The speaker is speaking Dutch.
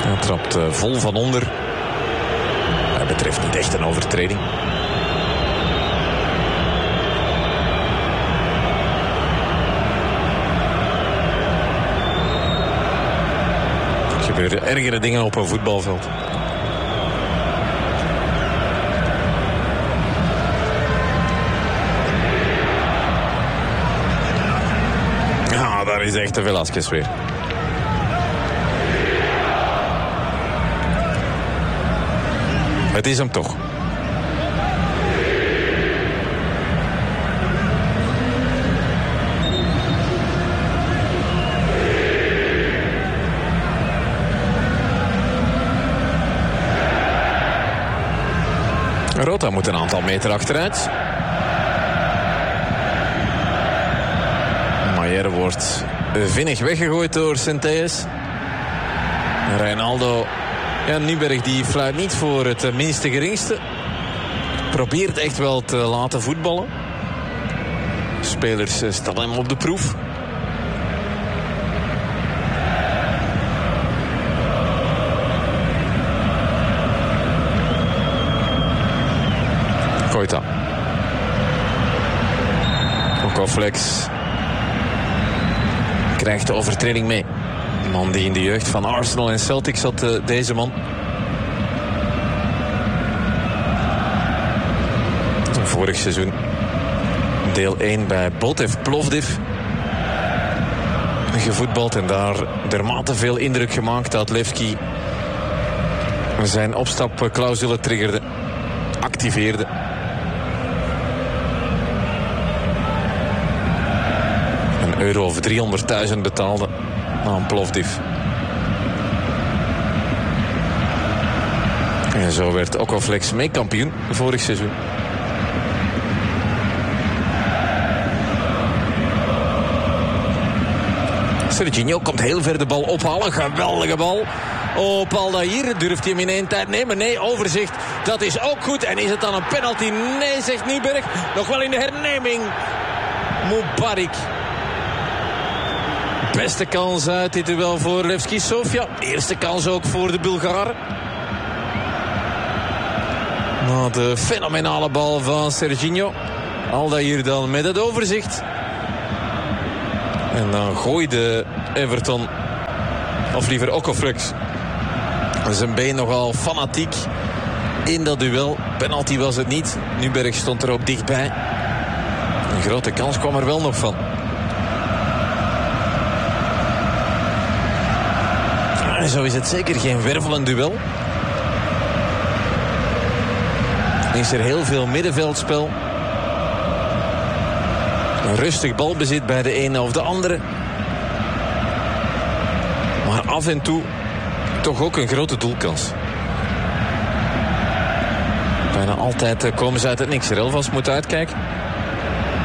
Hij trapt vol van onder. Hij betreft niet echt een overtreding. Er gebeuren ergere dingen op een voetbalveld. Ja, daar is echt de Velasquez weer. Het is hem toch. Rota moet een aantal meter achteruit. Maier wordt vinnig weggegooid door Centelles. Reinaldo... Ja, Nyberg die fluit niet voor het minste geringste. Probeert echt wel te laten voetballen. Spelers stellen hem op de proef. Koita. Okoflex krijgt de overtreding mee. Een man die in de jeugd van Arsenal en Celtic zat, deze man. Vorig seizoen deel 1 bij Botev Plovdiv gevoetbald en daar dermate veel indruk gemaakt dat Levski zijn opstapclausule triggerde, activeerde. €1 of 300.000 betaalde aan Plovdiv. En zo werd Okoflex mee kampioen vorig seizoen. Serginho komt heel ver de bal ophalen. Geweldige bal. Oh, Paldair durft hij hem in één tijd nemen. Nee, overzicht. Dat is ook goed. En is het dan een penalty? Nee, zegt Nyberg. Nog wel in de herneming. Mubarak. Beste kans uit dit duel voor Levski Sofia. Eerste kans ook voor de Bulgaren. Nou, de fenomenale bal van Serginho. Aldair dan met het overzicht. En dan gooide Everton, of liever Okoflex, zijn been nogal fanatiek in dat duel. Penalty was het niet. Nyberg stond er ook dichtbij. Een grote kans kwam er wel nog van. En zo is het zeker geen wervelend duel. Is er heel veel middenveldspel. Een rustig balbezit bij de ene of de andere. Maar af en toe toch ook een grote doelkans. Bijna altijd komen ze uit het niks. Relvas moet uitkijken.